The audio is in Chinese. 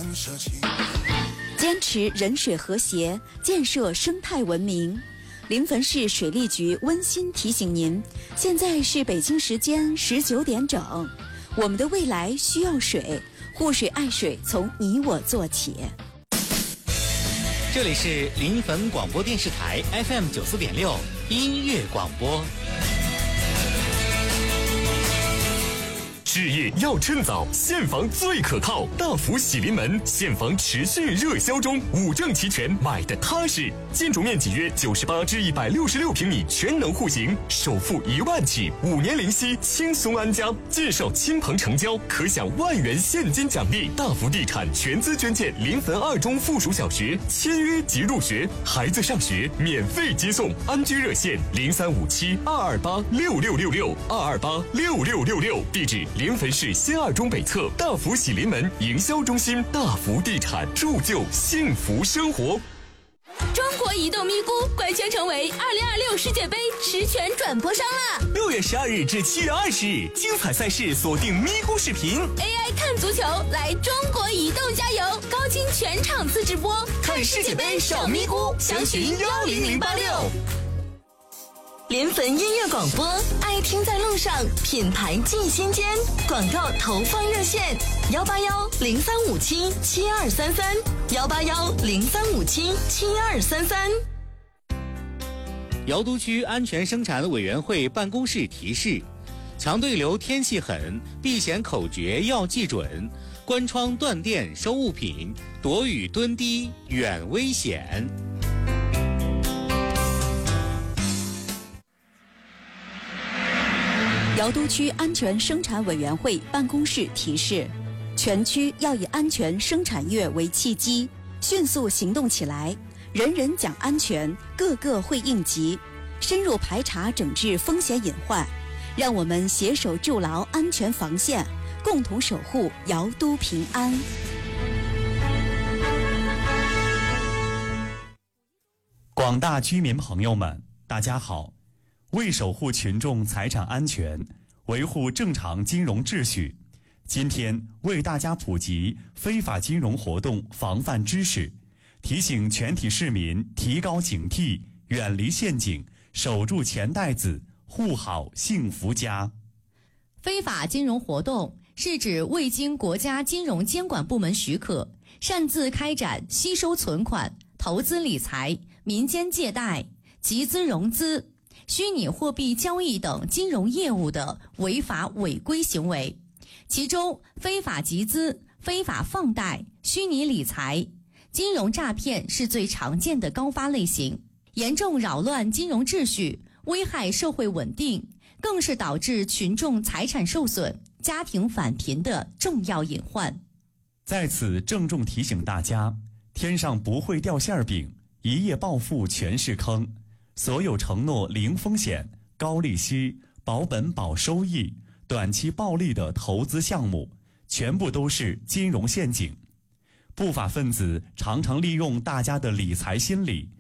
坚持人水和谐，建设生态文明。临汾市水利局温馨提醒您，现在是北京时间19点整，我们的未来需要水，护水爱水从你我做起。 这里是临汾广播电视台 FM 94.6音乐广播。 置业要趁早，现房最可靠。大福喜临门，现房持续热销中，5证齐全，买的踏实。建筑面积约98至166平米，全能户型，首付1万起，5年零息，轻松安家。介绍亲朋成交，可享1万元现金奖励。大福地产全资捐建临汾2中附属小学，签约即入学，孩子上学免费接送。安居热线035722826666，2286666，地址临汾市新2中北侧大福喜临门营销中心。大福地产，铸就幸福生活。 中国移动咪咕官宣成为2026世界杯实权转播商了。 6月12日至7月20日，精彩赛事锁定咪咕视频 ，AI 看足球，来中国移动加油，高清全场次直播， 看世界杯上咪咕，详询10086。 临汾音乐广播，爱听在路上，品牌进心间。广告投放热线：181-0357-7233，181-0357-7233。 瑶都区安全生产委员会办公室提示：强对流天气狠，避险口诀要记准，关窗断电收物品，躲雨蹲低远危险。 瑶都区安全生产委员会办公室提示：全区要以安全生产月为契机，迅速行动起来，人人讲安全，个个会应急，深入排查整治风险隐患，让我们携手筑牢安全防线，共同守护瑶都平安。 广大居民朋友们，大家好。为守护群众财产安全，维护正常金融秩序，今天为大家普及非法金融活动防范知识，提醒全体市民提高警惕，远离陷阱，守住钱袋子，护好幸福家。 非法金融活动是指未经国家金融监管部门许可，擅自开展吸收存款、投资理财、民间借贷、集资融资、虚拟货币交易等金融业务的违法违规行为，其中非法集资、非法放贷、虚拟理财、金融诈骗是最常见的高发类型，严重扰乱金融秩序，危害社会稳定，更是导致群众财产受损、家庭返贫的重要隐患。 在此郑重提醒大家，天上不会掉馅饼，一夜暴富全是坑。所有承诺零风险、高利息、保本保收益、短期暴利的投资项目，全部都是金融陷阱。不法分子常常利用大家的理财心理，